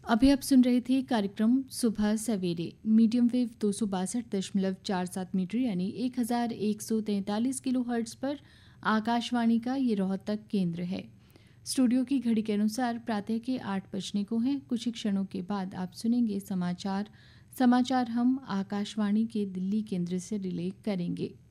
अभी आप सुन रहे थे कार्यक्रम सुबह सवेरे मीडियम वेव 262.47 मीटर यानी 1143 किलो हर्ट्ज पर आकाशवाणी का ये रोहतक केंद्र है। स्टूडियो की घड़ी के अनुसार प्रातः के 8 बजने को हैं। कुछ ही क्षणों के बाद आप सुनेंगे समाचार हम आकाशवाणी के दिल्ली केंद्र से रिले करेंगे।